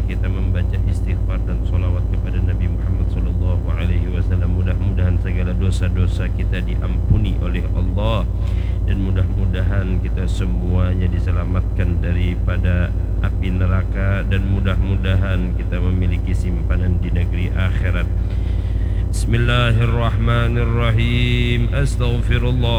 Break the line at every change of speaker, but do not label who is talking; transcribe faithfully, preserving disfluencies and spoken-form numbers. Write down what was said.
kita membaca istighfar dan solawat kepada Nabi Muhammad sallallahu alaihi wasallam. Mudah-mudahan segala dosa-dosa kita diampuni oleh Allah, dan mudah-mudahan kita semuanya diselamatkan daripada api neraka, dan mudah-mudahan kita memiliki simpanan di negeri akhirat. Bismillahirrahmanirrahim. Astaghfirullah